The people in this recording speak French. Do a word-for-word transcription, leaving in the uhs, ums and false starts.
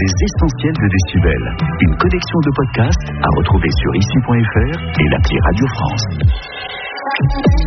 essentiels de Décibel. Une collection de podcasts à retrouver sur ici point f r et l'appli Radio France.